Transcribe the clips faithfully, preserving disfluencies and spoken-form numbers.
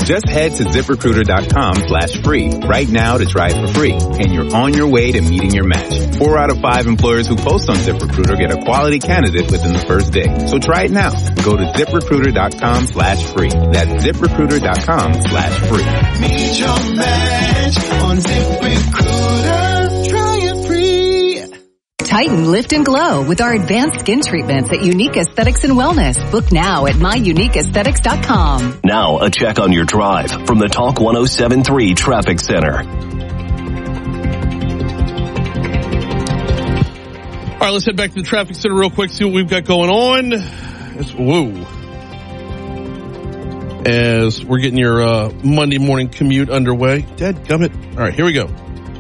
Just head to ZipRecruiter.com slash free right now to try it for free, and you're on your way to meeting your match. Four out of five employers who post on ZipRecruiter get a quality candidate within the first day. So try it now. Go to ZipRecruiter.com slash free. That's ZipRecruiter.com slash free. Meet your match on ZipRecruiter. Try it free. Tighten, lift, and glow with our advanced skin treatments at Unique Aesthetics and Wellness. Book now at my unique aesthetics dot com. Now, a check on your drive from the Talk one oh seven point three Traffic Center. All right, let's head back to the Traffic Center real quick, see what we've got going on. It's, whoa. As we're getting your uh, Monday morning commute underway. Dadgummit. All right, here we go.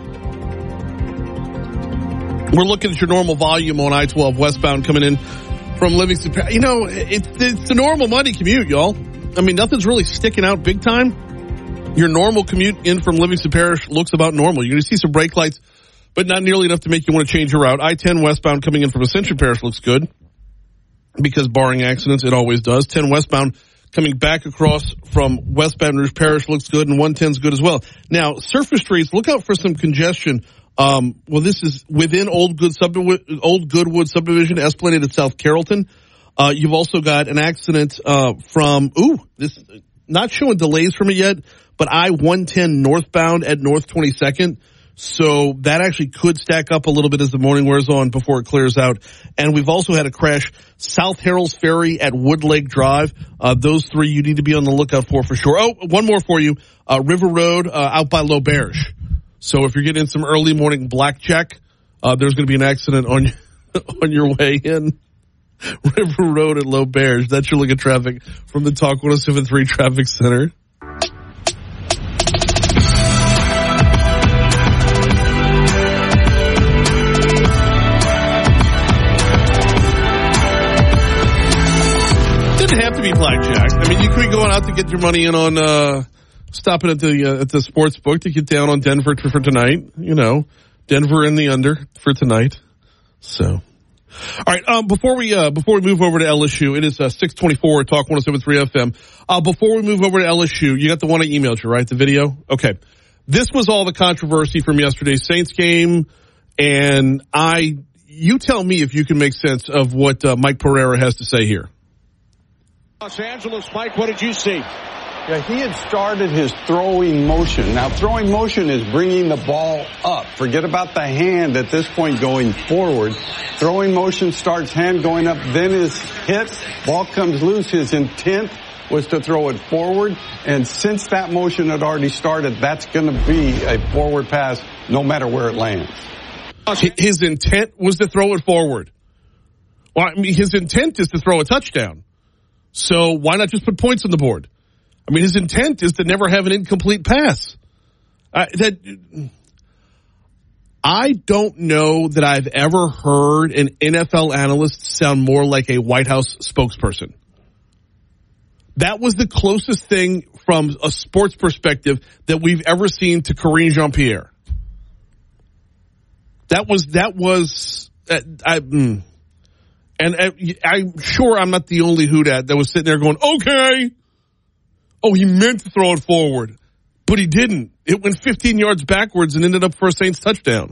We're looking at your normal volume on I twelve westbound coming in from Livingston. You know, it's, it's the normal Monday commute, y'all. I mean, nothing's really sticking out big time. Your normal commute in from Livingston Parish looks about normal. You're going to see some brake lights, but not nearly enough to make you want to change your route. I ten westbound coming in from Ascension Parish looks good because barring accidents, it always does. ten westbound coming back across from West Baton Rouge Parish looks good, and one ten is good as well. Now, surface streets, look out for some congestion. Um, well, this is within Old Good Subdiv- Old Goodwood subdivision, Esplanade at South Carrollton. Uh, you've also got an accident, uh, from, ooh, this, not showing delays from it yet, but I one ten northbound at North twenty-second. So that actually could stack up a little bit as the morning wears on before it clears out. And we've also had a crash South Harold's Ferry at Wood Lake Drive. Uh, those three you need to be on the lookout for for sure. Oh, one more for you. Uh, River Road, uh, out by L'Auberge. So if you're getting some early morning blackjack, uh, there's going to be an accident on on your way in. River Road at L'Auberge. That's your look at traffic from the Talk one oh seven point three Traffic Center. Didn't have to be blackjack. I mean, you could be going out to get your money in on uh stopping at the uh, at the sports book to get down on Denver for, for tonight. You know, Denver in the under for tonight. So, all right. Um, before we uh, before we move over to L S U, it is uh, six twenty-four. Talk one oh seven point three F M. Uh, before we move over to L S U, you got the one I emailed you, right? The video. Okay. This was all the controversy from yesterday's Saints game, and I. You tell me if you can make sense of what uh, Mike Pereira has to say here. Los Angeles, Mike, what did you see? Yeah, he had started his throwing motion. Now, throwing motion is bringing the ball up. Forget about the hand at this point going forward. Throwing motion starts hand going up, then is hit. Ball comes loose. His intent was to throw it forward. And since that motion had already started, that's going to be a forward pass no matter where it lands. His intent was to throw it forward. Well, I mean, his intent is to throw a touchdown. So why not just put points on the board? I mean, his intent is to never have an incomplete pass. Uh, that I don't know that I've ever heard an N F L analyst sound more like a White House spokesperson. That was the closest thing from a sports perspective that we've ever seen to Karine Jean-Pierre. That was, that was, uh, I, mm. and uh, I'm sure I'm not the only hoodat that was sitting there going, okay. Oh, he meant to throw it forward, but he didn't. It went fifteen yards backwards and ended up for a Saints touchdown.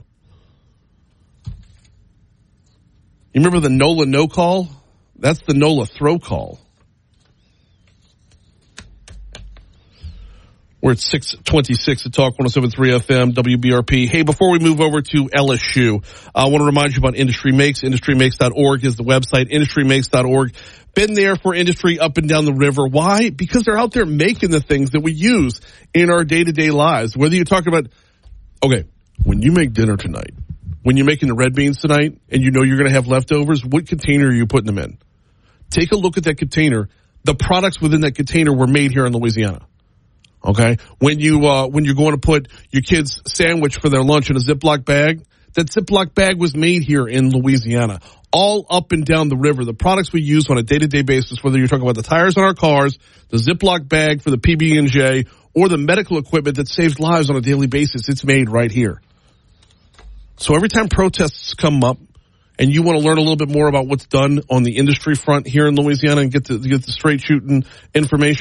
You remember the Nola no call? That's the Nola throw call. We're at six twenty-six at Talk one oh seven point three F M, W B R P. Hey, before we move over to L S U, I want to remind you about Industry Makes. industry makes dot org is the website, industry makes dot org. Been there for industry up and down the river. Why? Because they're out there making the things that we use in our day-to-day lives. Whether you're talking about, okay, when you make dinner tonight, when you're making the red beans tonight, and you know you're going to have leftovers, what container are you putting them in? Take a look at that container. The products within that container were made here in Louisiana. Okay, when you uh, when you're going to put your kids' sandwich for their lunch in a Ziploc bag, that Ziploc bag was made here in Louisiana. All up and down the river, the products we use on a day-to-day basis, whether you're talking about the tires on our cars, the Ziploc bag for the P B and J, or the medical equipment that saves lives on a daily basis, it's made right here. So every time protests come up, and you want to learn a little bit more about what's done on the industry front here in Louisiana and get the, get the straight shooting information,